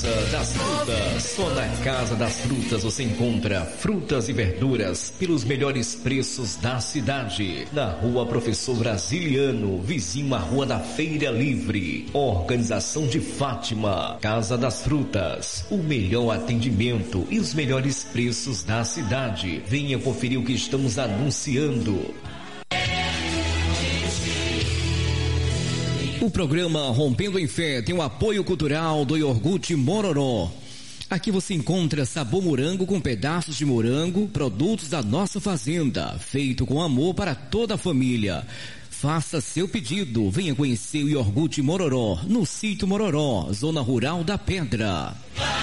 Das frutas. Só na Casa das Frutas você encontra frutas e verduras pelos melhores preços da cidade. Na Rua Professor Brasiliano, vizinho à Rua da Feira Livre. Organização de Fátima. Casa das Frutas. O melhor atendimento e os melhores preços da cidade. Venha conferir o que estamos anunciando. O programa Rompendo em Fé tem o apoio cultural do Iogurte Mororó. Aqui você encontra sabor morango com pedaços de morango, produtos da nossa fazenda, feito com amor para toda a família. Faça seu pedido, venha conhecer o Iogurte Mororó, no sítio Mororó, zona rural da Pedra.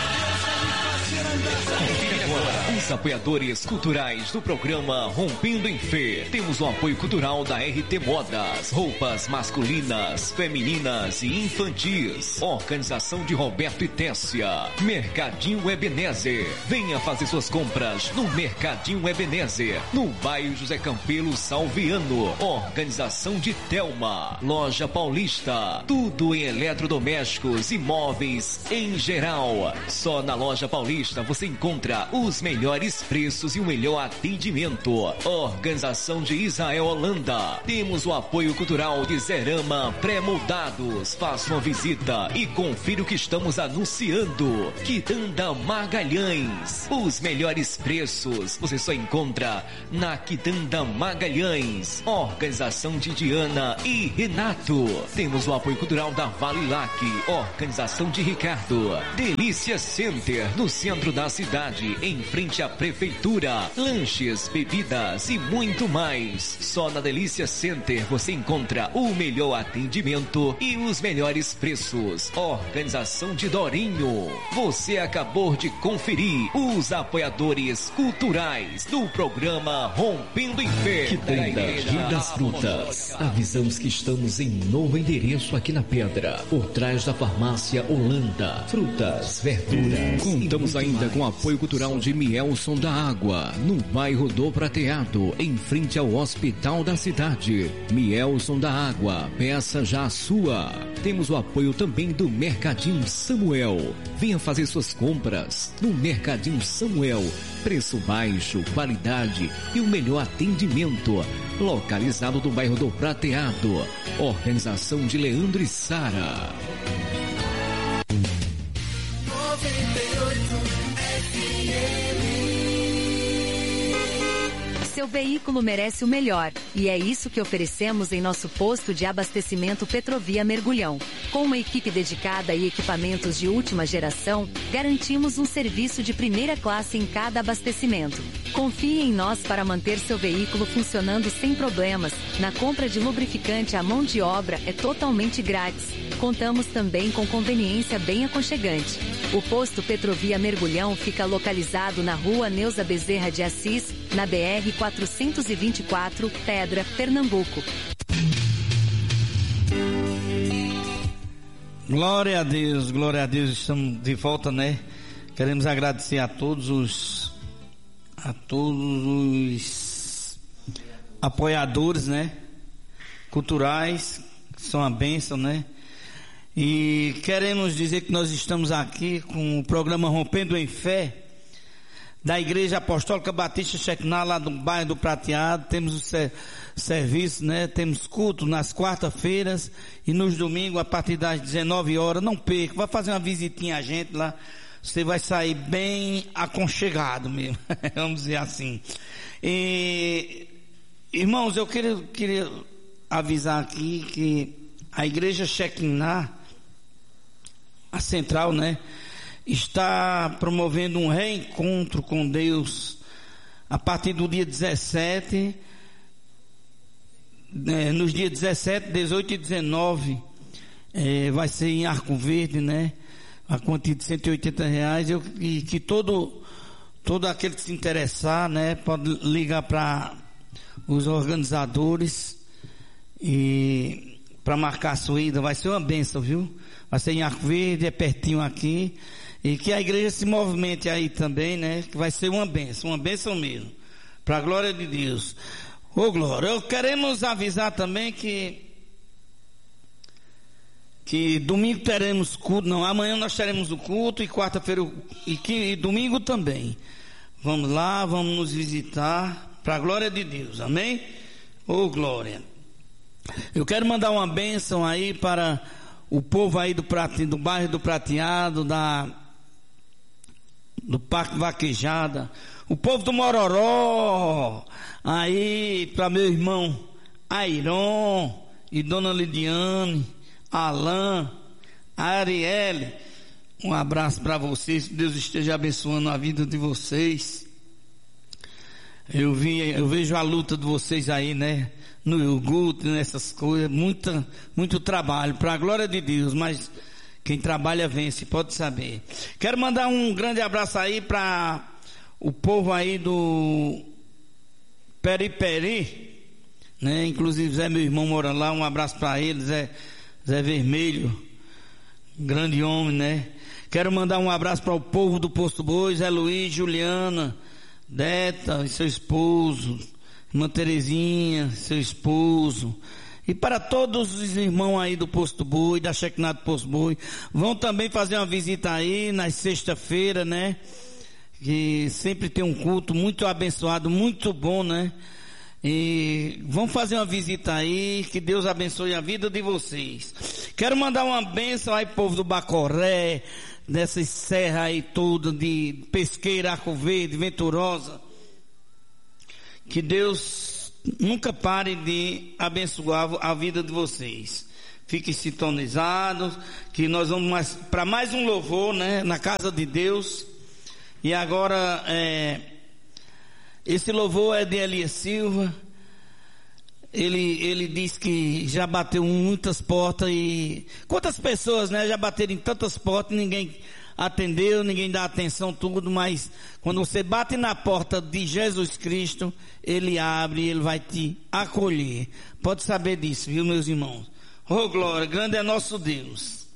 Os apoiadores culturais do programa Rompendo em Fé. Temos o apoio cultural da RT Modas, roupas masculinas, femininas e infantis. Organização de Roberto e Tessia. Mercadinho Ebenezer. Venha fazer suas compras no Mercadinho Ebenezer, no bairro José Campelo Salviano. Organização de Telma. Loja Paulista. Tudo em eletrodomésticos e móveis em geral. Só na Loja Paulista você encontra os melhores preços e o melhor atendimento. Organização de Israel Holanda. Temos o apoio cultural de Zerama Pré-Moldados. Faça uma visita e confira o que estamos anunciando. Quitanda Magalhães. Os melhores preços você só encontra na Quitanda Magalhães. Organização de Diana e Renato. Temos o apoio cultural da Vale Lac. Organização de Ricardo. Delícia Center, no centro da cidade, em frente à prefeitura. Lanches, bebidas e muito mais. Só na Delícia Center você encontra o melhor atendimento e os melhores preços. Organização de Dorinho. Você acabou de conferir os apoiadores culturais do programa Rompendo em Fé. Quitanda Rio das Frutas. Avisamos que estamos em novo endereço aqui na Pedra, por trás da farmácia Holanda. Frutas, verduras. Contamos ainda com o apoio cultural de Mielson da Água, no bairro do Prateado, em frente ao hospital da cidade. Mielson da Água, peça já a sua. Temos o apoio também do Mercadinho Samuel. Venha fazer suas compras no Mercadinho Samuel. Preço baixo, qualidade e o melhor atendimento. Localizado no bairro do Prateado. Organização de Leandro e Sara. 98 FM. Seu veículo merece o melhor, e é isso que oferecemos em nosso posto de abastecimento Petrovia Mergulhão. Com uma equipe dedicada e equipamentos de última geração, garantimos um serviço de primeira classe em cada abastecimento. Confie em nós para manter seu veículo funcionando sem problemas. Na compra de lubrificante, a mão de obra é totalmente grátis. Contamos também com conveniência bem aconchegante. O posto Petrovia Mergulhão fica localizado na Rua Neuza Bezerra de Assis, na BR 424, Pedra, Pernambuco. Glória a Deus, estamos de volta, né? Queremos agradecer a todos os apoiadores, né? Culturais, que são a bênção, né? E queremos dizer que nós estamos aqui com o programa Rompendo em Fé, da Igreja Apostólica Batista Shekinah, lá do bairro do Prateado. Temos o serviço, né? Temos culto nas quarta-feiras e nos domingos a partir das 19 horas. Não perca, vai fazer uma visitinha a gente lá. Você vai sair bem aconchegado mesmo, vamos dizer assim. E, irmãos, eu queria avisar aqui que a Igreja Shekinah, a central, né, está promovendo um reencontro com Deus a partir do dia 17, nos dias 17, 18 e 19, vai ser em Arco Verde, né, a quantia de R$180, e que todo aquele que se interessar, né, pode ligar para os organizadores e para marcar a sua ida. Vai ser uma bênção, viu? Vai ser em Arco Verde, é pertinho aqui, e que a igreja se movimente aí também, né? Que vai ser uma bênção mesmo, para a glória de Deus. Ô glória, queremos avisar também que que domingo teremos culto, não, amanhã nós teremos o culto e quarta-feira e domingo também. Vamos lá, vamos nos visitar, para a glória de Deus, amém? Ô glória! Eu quero mandar uma bênção aí para o povo aí do bairro do Prateado, do Parque Vaquejada, o povo do Mororó, aí para meu irmão Airon e Dona Lidiane, Alain, Arielle, um abraço para vocês, que Deus esteja abençoando a vida de vocês. Eu vejo a luta de vocês aí, né? No iogurte, nessas coisas, muito trabalho, para a glória de Deus, mas quem trabalha vence, pode saber. Quero mandar um grande abraço aí para o povo aí do Periperi, né? Inclusive Zé, meu irmão, mora lá, um abraço para ele, Zé Vermelho, grande homem, né? Quero mandar um abraço para o povo do Posto Boi, Zé Luiz, Juliana, Deta e seu esposo, irmã Terezinha, seu esposo, e para todos os irmãos aí do Posto Boi, da Shekinah do Posto Boi, vão também fazer uma visita aí na sexta-feira, né? Que sempre tem um culto muito abençoado, muito bom, né? E vão fazer uma visita aí, que Deus abençoe a vida de vocês. Quero mandar uma bênção aí, povo do Bacoré, dessas serras aí todas, de Pesqueira, Arco Verde, Venturosa. Que Deus nunca pare de abençoar a vida de vocês. Fiquem sintonizados, que nós vamos para mais um louvor, né, na casa de Deus. E agora, esse louvor é de Elias Silva. Ele diz que já bateu muitas portas e quantas pessoas, né, já bateram em tantas portas, ninguém atendeu, ninguém dá atenção, tudo, mas quando você bate na porta de Jesus Cristo, Ele abre e Ele vai te acolher. Pode saber disso, viu, meus irmãos? Oh glória, grande é nosso Deus.